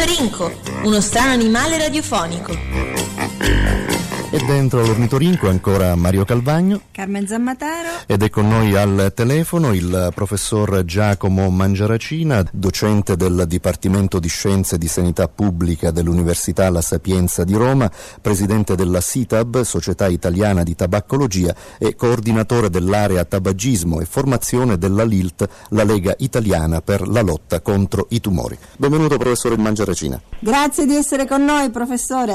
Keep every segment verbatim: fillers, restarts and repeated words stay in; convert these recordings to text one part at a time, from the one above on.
L'ornitorinco, uno strano animale radiofonico. E dentro l'ornitorinco ancora Mario Calvagno, Carmen Zammataro, ed è con noi al telefono il professor Giacomo Mangiaracina, docente del Dipartimento di Scienze e di Sanità Pubblica dell'Università La Sapienza di Roma, presidente della S I T A B, Società Italiana di Tabaccologia, e coordinatore dell'area tabagismo e formazione della L I L T, la Lega Italiana per la lotta contro i tumori. Benvenuto professore Mangiaracina. Grazie di essere con noi, professore.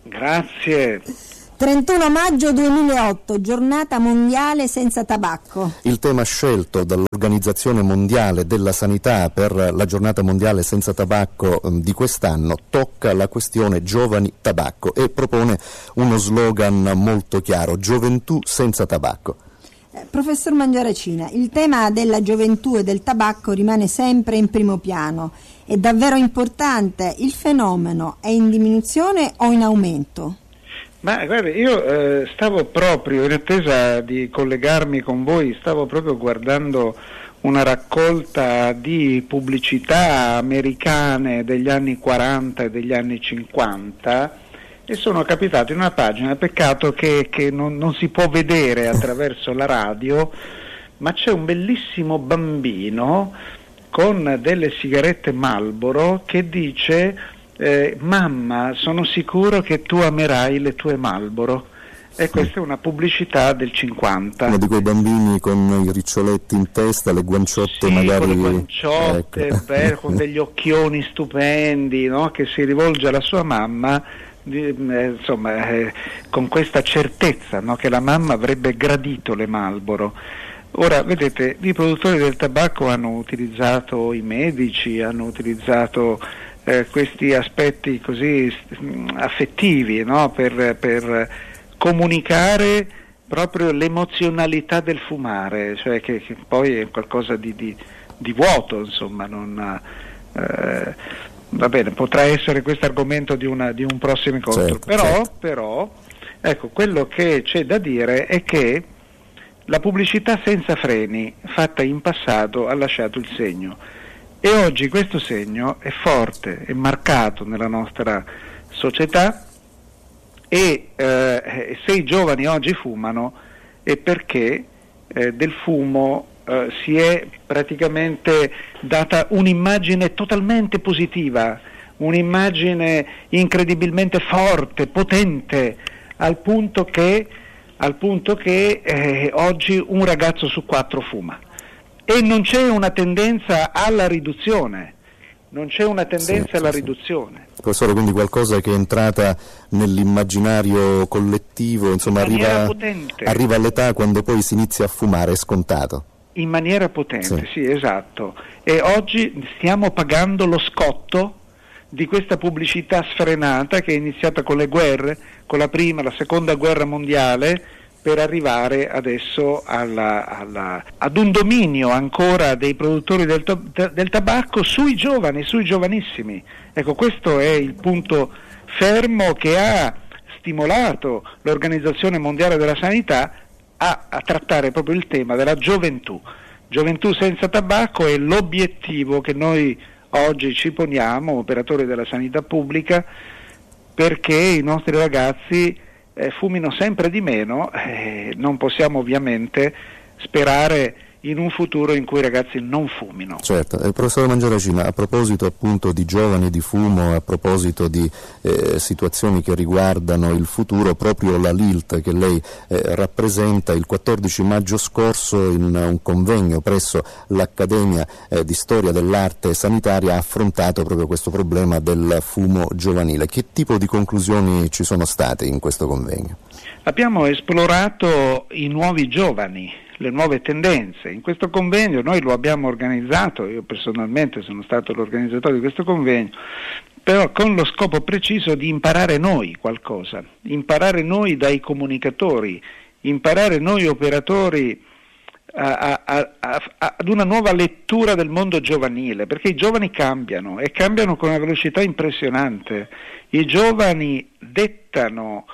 Grazie. trentuno maggio duemilaotto, giornata mondiale senza tabacco. Il tema scelto dall'Organizzazione Mondiale della Sanità per la giornata mondiale senza tabacco di quest'anno tocca la questione giovani tabacco e propone uno slogan molto chiaro: gioventù senza tabacco. Eh, professor Mangiaracina, il tema della gioventù e del tabacco rimane sempre in primo piano. È davvero importante? Il fenomeno è in diminuzione o in aumento? Ma guarda, io eh, stavo proprio, in attesa di collegarmi con voi, stavo proprio guardando una raccolta di pubblicità americane degli anni quaranta e degli anni cinquanta e sono capitato in una pagina, peccato che, che non, non si può vedere attraverso la radio, ma c'è un bellissimo bambino con delle sigarette Marlboro che dice... Eh, mamma, sono sicuro che tu amerai le tue Marlboro. E questa è una pubblicità del cinquanta. Uno di quei bambini con i riccioletti in testa, le guanciotte sì, magari... con le guanciotte, ecco. beh, con degli occhioni stupendi, no? Che si rivolge alla sua mamma, di, eh, insomma, eh, con questa certezza, no? Che la mamma avrebbe gradito le Marlboro. Ora, vedete, i produttori del tabacco hanno utilizzato i medici, hanno utilizzato... Eh, questi aspetti così affettivi, no? per, per comunicare proprio l'emozionalità del fumare, cioè che, che poi è qualcosa di, di, di vuoto, insomma, non, eh, va bene, potrà essere questo argomento di, una, di un prossimo incontro, certo, però, certo. però ecco, quello che c'è da dire è che la pubblicità senza freni fatta in passato ha lasciato il segno. E oggi questo segno è forte, è marcato nella nostra società e eh, se i giovani oggi fumano è perché eh, del fumo eh, si è praticamente data un'immagine totalmente positiva, un'immagine incredibilmente forte, potente, al punto che, al punto che eh, oggi un ragazzo su quattro fuma. E non c'è una tendenza alla riduzione, non c'è una tendenza sì, alla sì, riduzione. Professore, quindi qualcosa che è entrata nell'immaginario collettivo, insomma arriva, arriva all'età quando poi si inizia a fumare, è scontato. In maniera potente, sì. sì, esatto. E oggi stiamo pagando lo scotto di questa pubblicità sfrenata che è iniziata con le guerre, con la prima e la seconda guerra mondiale, per arrivare adesso alla, alla, ad un dominio ancora dei produttori del, to, del tabacco sui giovani, sui giovanissimi. Ecco, questo è il punto fermo che ha stimolato l'Organizzazione Mondiale della Sanità a, a trattare proprio il tema della gioventù. Gioventù senza tabacco è l'obiettivo che noi oggi ci poniamo, operatori della sanità pubblica, perché i nostri ragazzi Eh, fumino sempre di meno. Eh, non possiamo ovviamente sperare in un futuro in cui i ragazzi non fumino. Certo, eh, professore Mangiaracina, a proposito appunto di giovani e di fumo, a proposito di eh, situazioni che riguardano il futuro, proprio la L I L T che lei eh, rappresenta il quattordici maggio scorso in un convegno presso l'Accademia eh, di Storia dell'Arte Sanitaria ha affrontato proprio questo problema del fumo giovanile. Che tipo di conclusioni ci sono state in questo convegno? Abbiamo esplorato i nuovi giovani, le nuove tendenze. In questo convegno noi lo abbiamo organizzato, io personalmente sono stato l'organizzatore di questo convegno, però con lo scopo preciso di imparare noi qualcosa, imparare noi dai comunicatori, imparare noi operatori a, a, a, a, ad una nuova lettura del mondo giovanile, perché i giovani cambiano e cambiano con una velocità impressionante. I giovani dettano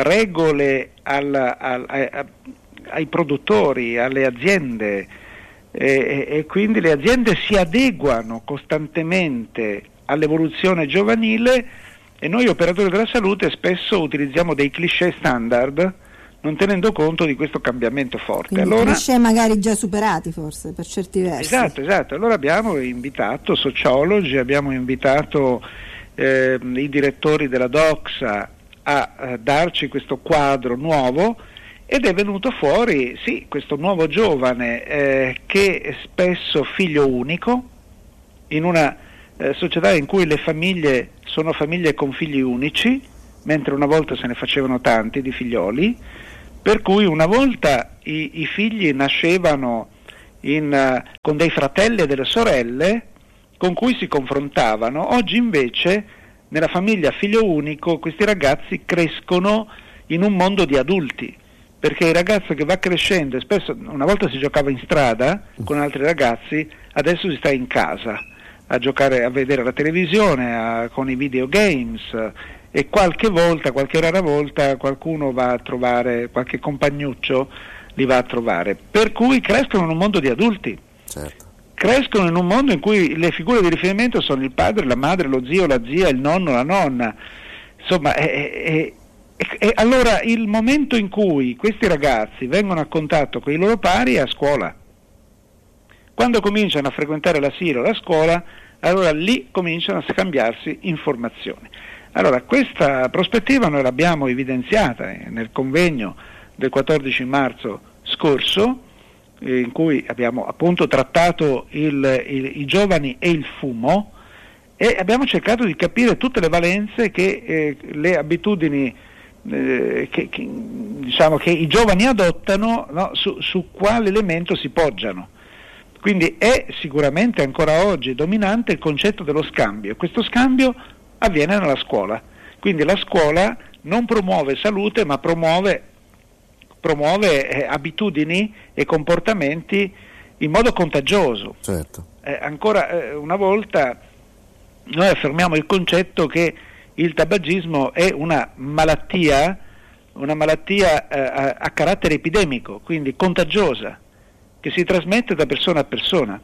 regole al, al, a, ai produttori, alle aziende e, e quindi le aziende si adeguano costantemente all'evoluzione giovanile, e noi operatori della salute spesso utilizziamo dei cliché standard non tenendo conto di questo cambiamento forte. Quindi allora, cliché magari già superati forse per certi versi. Esatto, esatto. Allora abbiamo invitato sociologi, abbiamo invitato eh, i direttori della Doxa a, a darci questo quadro nuovo, ed è venuto fuori, sì, questo nuovo giovane eh, che è spesso figlio unico, in una eh, società in cui le famiglie sono famiglie con figli unici, mentre una volta se ne facevano tanti di figlioli, per cui una volta i, i figli nascevano in, uh, con dei fratelli e delle sorelle con cui si confrontavano. Oggi invece nella famiglia figlio unico questi ragazzi crescono in un mondo di adulti, perché il ragazzo che va crescendo, e spesso una volta si giocava in strada con altri ragazzi, adesso si sta in casa a giocare, a vedere la televisione, a, con i videogames, e qualche volta, qualche rara volta, qualcuno va a trovare, qualche compagnuccio li va a trovare, per cui crescono in un mondo di adulti. Certo. Crescono in un mondo in cui le figure di riferimento sono il padre, la madre, lo zio, la zia, il nonno, la nonna, insomma, è, è, è, è, allora il momento in cui questi ragazzi vengono a contatto con i loro pari è a scuola. Quando cominciano a frequentare l'asilo o la scuola, allora lì cominciano a scambiarsi informazioni. Allora, questa prospettiva noi l'abbiamo evidenziata nel convegno del quattordici marzo scorso, eh, in cui abbiamo appunto trattato il, il, i giovani e il fumo, e abbiamo cercato di capire tutte le valenze che eh, le abitudini eh, che, che, diciamo, che i giovani adottano, no, su, su quale elemento si poggiano. Quindi è sicuramente ancora oggi dominante il concetto dello scambio. Questo scambio avviene nella scuola, quindi la scuola non promuove salute, ma promuove, promuove eh, abitudini e comportamenti in modo contagioso. Certo. Eh, ancora eh, una volta noi affermiamo il concetto che il tabagismo è una malattia, una malattia eh, a, a carattere epidemico, quindi contagiosa, che si trasmette da persona a persona.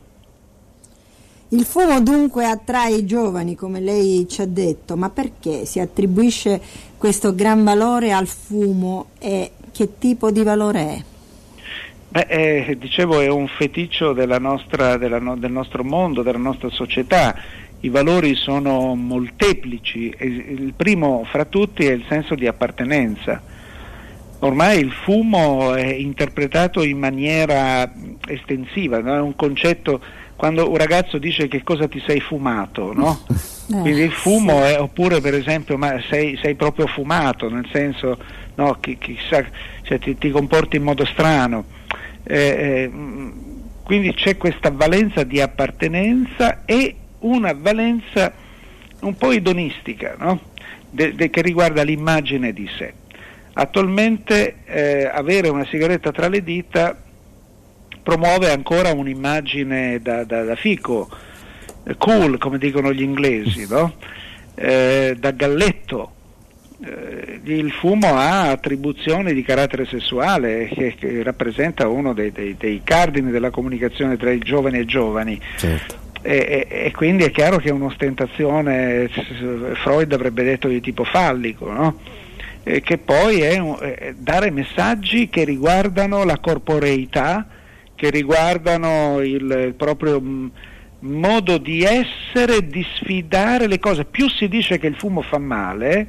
Il fumo dunque attrae i giovani, come lei ci ha detto, ma perché si attribuisce questo gran valore al fumo e che tipo di valore è? Beh, eh, dicevo, è un feticcio della nostra, della no, del nostro mondo, della nostra società. I valori sono molteplici, il primo fra tutti è il senso di appartenenza. Ormai il fumo è interpretato in maniera estensiva, no? È un concetto. Quando un ragazzo dice che cosa ti sei fumato, no? Eh, Quindi il fumo sì. è, oppure per esempio, ma sei, sei proprio fumato, nel senso, no, chi, chissà, cioè ti, ti comporti in modo strano. Eh, eh, quindi c'è questa valenza di appartenenza e una valenza un po' edonistica, no? de, de, che riguarda l'immagine di sé. Attualmente eh, avere una sigaretta tra le dita promuove ancora un'immagine da, da, da fico, eh, cool come dicono gli inglesi, no? eh, da galletto. Eh, il fumo ha attribuzioni di carattere sessuale che, che rappresenta uno dei, dei, dei cardini della comunicazione tra i giovani e i giovani. Certo. E, e, e quindi è chiaro che è un'ostentazione, Freud avrebbe detto di tipo fallico, no? E che poi è, un, è dare messaggi che riguardano la corporeità, che riguardano il, il proprio mh, modo di essere, di sfidare le cose. Più si dice che il fumo fa male,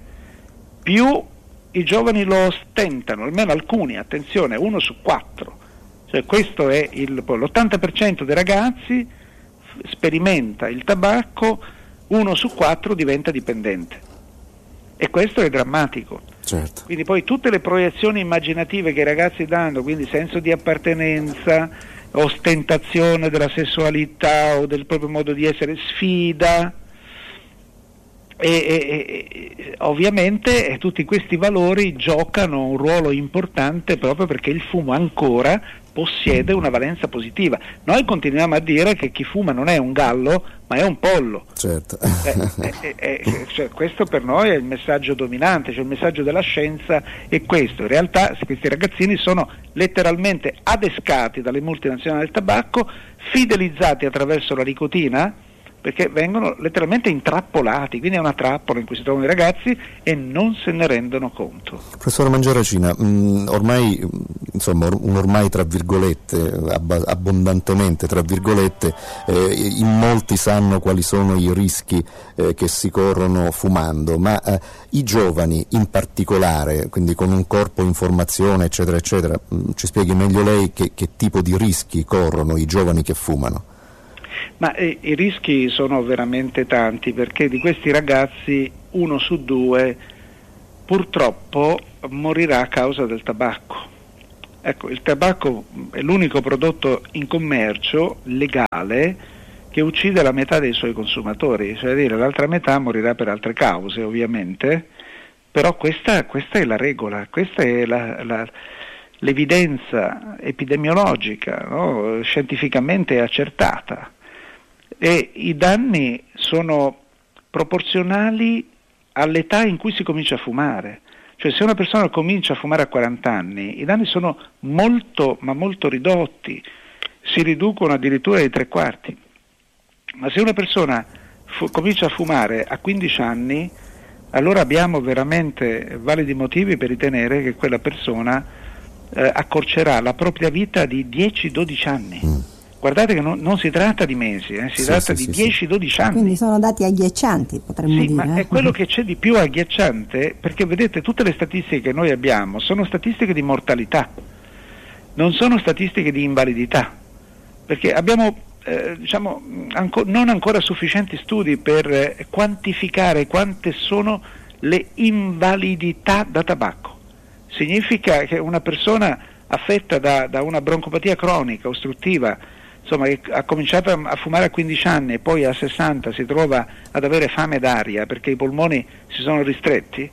più i giovani lo ostentano, almeno alcuni, attenzione, uno su quattro. Cioè questo è il, l'ottanta per cento dei ragazzi sperimenta il tabacco, uno su quattro diventa dipendente. E questo è drammatico. Certo. Quindi poi tutte le proiezioni immaginative che i ragazzi danno, quindi senso di appartenenza, ostentazione della sessualità o del proprio modo di essere, sfida, e, e, e ovviamente e tutti questi valori giocano un ruolo importante proprio perché il fumo ancora possiede una valenza positiva. Noi continuiamo a dire che chi fuma non è un gallo ma è un pollo. Certo. eh, eh, eh, cioè, questo per noi è il messaggio dominante, cioè il messaggio della scienza è questo. In realtà questi ragazzini sono letteralmente adescati dalle multinazionali del tabacco, fidelizzati attraverso la nicotina, perché vengono letteralmente intrappolati, quindi è una trappola in cui si trovano i ragazzi e non se ne rendono conto. Professore Mangiaracina, mh, ormai, insomma, un ormai tra virgolette, ab- abbondantemente tra virgolette, eh, in molti sanno quali sono i rischi eh, che si corrono fumando, ma eh, i giovani in particolare, quindi con un corpo in formazione, eccetera, eccetera, mh, ci spieghi meglio lei che, che tipo di rischi corrono i giovani che fumano? Ma eh, i rischi sono veramente tanti, perché di questi ragazzi uno su due purtroppo morirà a causa del tabacco. Ecco, il tabacco è l'unico prodotto in commercio legale che uccide la metà dei suoi consumatori, cioè dire l'altra metà morirà per altre cause ovviamente, però questa, questa è la regola, questa è la, la, l'evidenza epidemiologica, no? Scientificamente accertata. E i danni sono proporzionali all'età in cui si comincia a fumare. Cioè se una persona comincia a fumare a quaranta anni, i danni sono molto, ma molto ridotti, si riducono addirittura ai tre quarti. Ma se una persona fu- comincia a fumare a quindici anni, allora abbiamo veramente validi motivi per ritenere che quella persona eh, accorcerà la propria vita di dieci dodici anni. Mm. Guardate che non, non si tratta di mesi, eh, si sì, tratta sì, di sì, dieci dodici anni. Quindi sono dati agghiaccianti, potremmo sì, dire. Ma eh? è quello che c'è di più agghiacciante, perché vedete tutte le statistiche che noi abbiamo sono statistiche di mortalità, non sono statistiche di invalidità, perché abbiamo eh, diciamo, anco, non ancora sufficienti studi per eh, quantificare quante sono le invalidità da tabacco. Significa che una persona affetta da, da una broncopatia cronica ostruttiva, insomma, che ha cominciato a fumare a quindici anni e poi a sessanta si trova ad avere fame d'aria perché i polmoni si sono ristretti,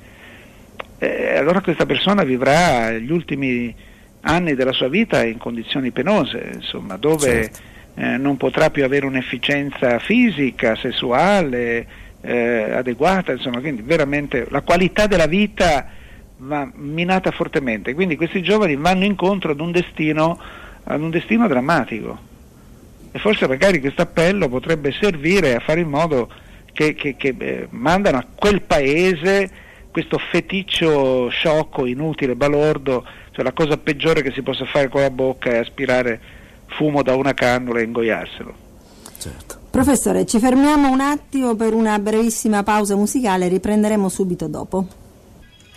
eh, allora questa persona vivrà gli ultimi anni della sua vita in condizioni penose, insomma, dove certo. eh, non potrà più avere un'efficienza fisica, sessuale eh, adeguata, insomma, quindi veramente la qualità della vita va minata fortemente. Quindi questi giovani vanno incontro ad un destino, ad un destino drammatico. E forse magari questo appello potrebbe servire a fare in modo che, che, che eh, mandano a quel paese questo feticcio sciocco, inutile, balordo, cioè la cosa peggiore che si possa fare con la bocca è aspirare fumo da una cannula e ingoiarselo. Certo. Professore, ci fermiamo un attimo per una brevissima pausa musicale, riprenderemo subito dopo.